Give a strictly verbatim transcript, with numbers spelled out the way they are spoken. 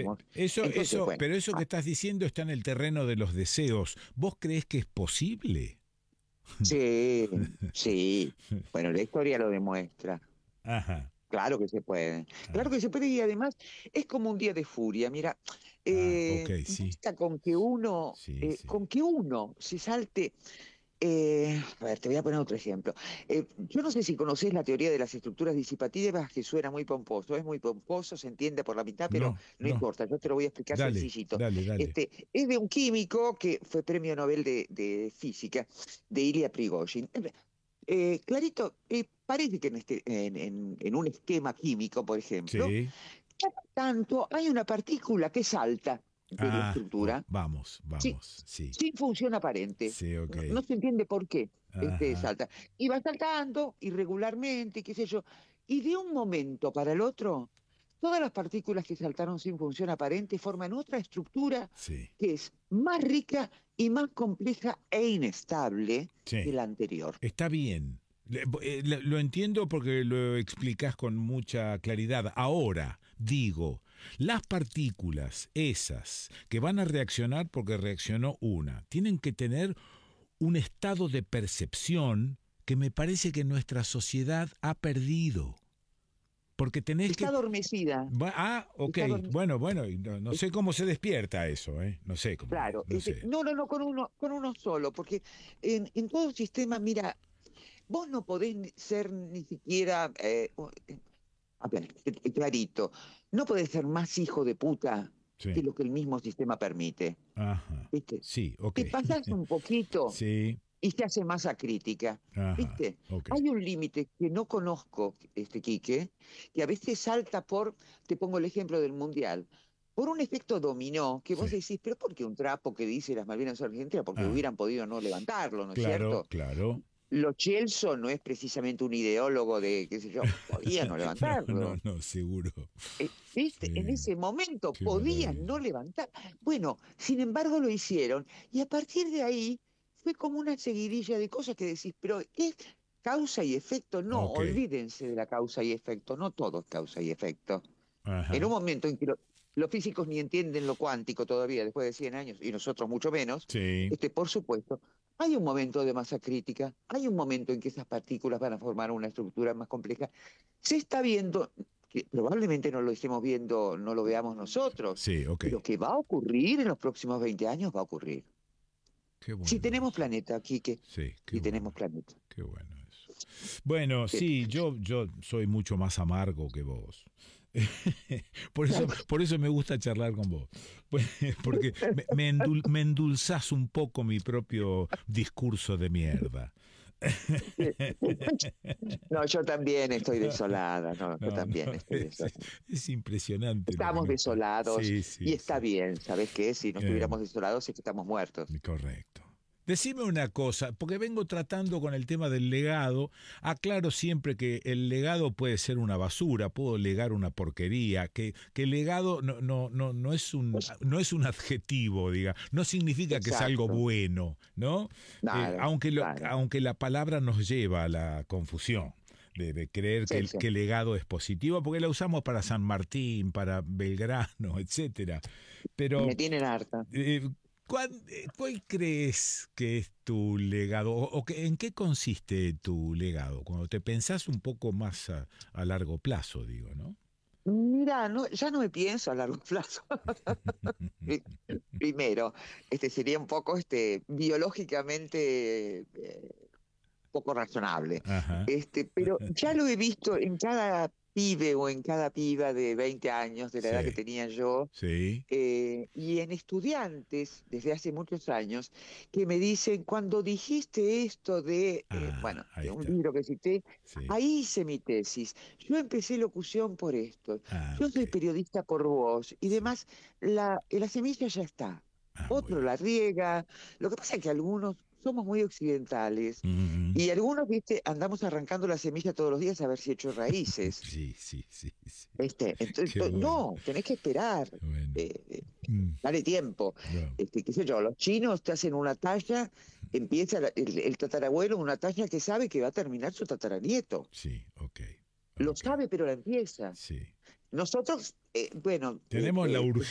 digamos. Eso, Entonces, eso, bueno, pero eso que ah, estás diciendo está en el terreno de los deseos. ¿Vos creés que es posible? sí, sí. Bueno, la historia lo demuestra. Ajá. Claro que se puede, claro Ah, que se puede y además es como un día de furia. Mira, ah, ok, eh, sí. basta con que uno, Sí, eh, sí. con que uno se salte. Eh, a ver, te voy a poner otro ejemplo. Eh, yo no sé si conocés la teoría de las estructuras disipativas, que suena muy pomposo. Es muy pomposo, se entiende por la mitad, pero No, no no. importa. Yo te lo voy a explicar Dale, sencillito. dale, dale. Este, es de un químico que fue premio Nobel de, de física, de Ilya Prigozhin. Eh, clarito, eh, parece que en, este, en, en- en un esquema químico, por ejemplo, Sí. cada tanto hay una partícula que salta de la Ah, oh, estructura, vamos, sí, vamos. Sí. sin función aparente. Sí, ok. No, no se entiende por qué este, Ajá. salta. Y va saltando irregularmente, qué sé yo. Y de un momento para el otro, todas las partículas que saltaron sin función aparente forman otra estructura Sí. que es más rica y más compleja e inestable que Sí. la anterior. Está bien. Le- eh, le- Lo entiendo porque lo explicas con mucha claridad. Ahora, digo, las partículas, esas, que van a reaccionar porque reaccionó una, tienen que tener un estado de percepción que me parece que nuestra sociedad ha perdido. Porque tenés Está que... adormecida, Va- Ah, ok. está adormecida. Bueno, bueno, y no, no sé cómo se despierta eso, ¿eh? No sé cómo, Claro, no este, sé. no, no, no, con uno, con uno solo, porque en, en todo sistema, mira, vos no podés ni- ser ni siquiera, eh, o- eh, a ver, eh, eh, clarito, no podés ser más hijo de puta que Sí. lo que el mismo sistema permite, Ajá. ¿viste? Sí, ok. Te pasás un poquito Sí. y se hace masa crítica, Ajá. ¿viste? Ok. Hay un límite que no conozco, este Quique, que a veces salta por, te pongo el ejemplo del Mundial, por un efecto dominó, que vos Sí. decís, pero ¿por qué un trapo que dice las Malvinas son Argentinas? Porque Ah, hubieran podido no levantarlo, ¿no es claro, cierto? claro. Lo Celso no es precisamente un ideólogo de, qué sé yo, podía no No, no, levantarlo. no, seguro. Eh, ¿Viste? En Sí, ese momento qué podían no maravilla. levantar. Bueno, sin embargo lo hicieron. Y a partir de ahí fue como una seguidilla de cosas que decís, pero ¿es causa y efecto? No, Ok. olvídense de la causa y efecto. No todo es causa y efecto. En un Ajá. momento en que lo- los físicos ni entienden lo cuántico todavía, después de cien años, y nosotros mucho menos, Sí. este, por supuesto, hay un momento de masa crítica, hay un momento en que esas partículas van a formar una estructura más compleja. Se está viendo, que probablemente no lo estemos viendo, no lo veamos nosotros, Sí, ok. pero que va a ocurrir en los próximos veinte años, va a ocurrir. Qué Si bueno tenemos eso. planeta, Quique, Sí, qué si bueno. tenemos planeta. Qué bueno eso. Bueno, Sí. sí, yo, yo soy mucho más amargo que vos. Por eso, por eso me gusta charlar con vos. Pues, porque me, me, endul, me endulzás un poco mi propio discurso de mierda. No, yo también estoy desolada, no, yo No, no, también estoy es, desolada. es impresionante lo que Estamos nos pasa. desolados Sí, y sí, está sí. bien, ¿sabes qué? Si no Eh, estuviéramos desolados es que estamos muertos. Correcto. Decime una cosa, porque vengo tratando con el tema del legado. Aclaro siempre que el legado puede ser una basura, puedo legar una porquería, que, que el legado no, no, no, no, es un, Pues, no es un adjetivo, diga, no significa que es algo exacto, bueno, ¿no? Eh, claro, aunque, lo, claro. aunque la palabra nos lleva a la confusión. De, de creer que Sí, el, sí. que el legado es positivo, porque la usamos para San Martín, para Belgrano, etcétera. Me Pero tienen harta. eh, ¿cuál, eh, cuál crees que es tu legado? ¿O, o que, en qué consiste tu legado? Cuando te pensás un poco más a, a largo plazo, digo, ¿no? Mira, no, ya no me pienso a largo plazo. Pri- Primero, este sería un poco este, biológicamente eh, poco razonable. Ajá. Este, pero ya lo he visto en cada pibe o en cada piba de veinte años, de la edad que Sí, tenía yo, sí. eh, y en estudiantes desde hace muchos años que me dicen, cuando dijiste esto de, eh, bueno, Ah, ahí de un está. libro que cité, Sí. ahí hice mi tesis. Yo empecé locución por esto, Ah, yo ok. soy periodista por vos, y Sí. demás, la, la semilla ya está. Ah, muy Otro bien. la riega. Lo que pasa es que algunos somos muy occidentales Mm, y algunos, viste, andamos arrancando la semilla todos los días a ver si he hecho raíces. sí, sí, sí, sí. Este, entonces, Qué to- bueno. no, tenés que esperar. Qué bueno. eh, eh, Mm, Dale tiempo. no. Este, qué sé yo, los chinos te hacen una talla, empieza la- el, el tatarabuelo una talla que sabe que va a terminar su tataranieto. Sí, ok. Lo Ok. sabe, pero la empieza. Sí. Nosotros, eh, bueno, eh, Tenemos la eh, urgencia.